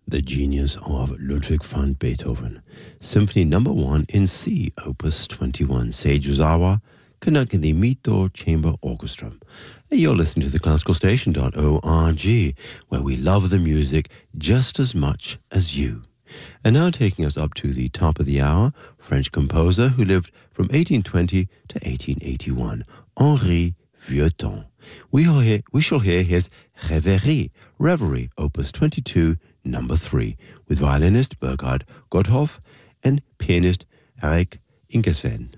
The Genius of Ludwig van Beethoven, Symphony No. 1 in C, Opus 21, Seijuzawa, conducting the Mito Chamber Orchestra. You're listening to the classicalstation.org, where we love the music just as much as you. And now taking us up to the top of the hour, French composer who lived from 1820 to 1881, Henri Vieuxtemps. We shall hear his Reverie, Opus 22, No. 3, with violinist Burkhard Gotthof and pianist Eric Ingersven.